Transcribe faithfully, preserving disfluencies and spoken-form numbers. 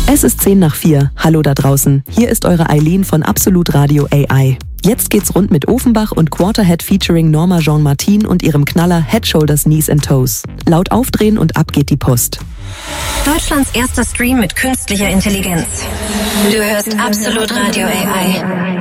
Es ist zehn nach vier. Hallo da draußen. Hier ist eure Eileen von Absolut Radio A I. Jetzt geht's rund mit Ofenbach und Quarterhead featuring Norma Jean Martin und ihrem Knaller Head, Shoulders, Knees and Toes. Laut aufdrehen und ab geht die Post. Deutschlands erster Stream mit künstlicher Intelligenz. Du hörst Absolut Radio A I.